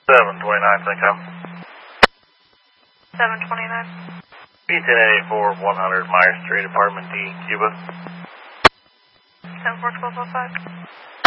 729, Cinco. 729. P1084, 100 Myers Street, Apartment D, Cuba. 104205.